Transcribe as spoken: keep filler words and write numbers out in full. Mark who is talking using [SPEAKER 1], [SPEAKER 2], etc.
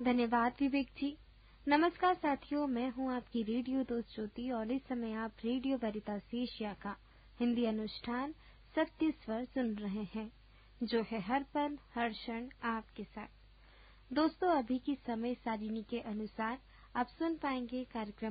[SPEAKER 1] धन्यवाद विवेक जी। नमस्कार साथियों, मैं हूं आपकी रेडियो दोस्त ज्योति और इस समय आप रेडियो वेरितास एशिया का हिंदी अनुष्ठान सत्य स्वर सुन रहे हैं, जो है हर पल हर क्षण आपके साथ। दोस्तों, अभी की समय सारिणी के अनुसार आप सुन पाएंगे कार्यक्रम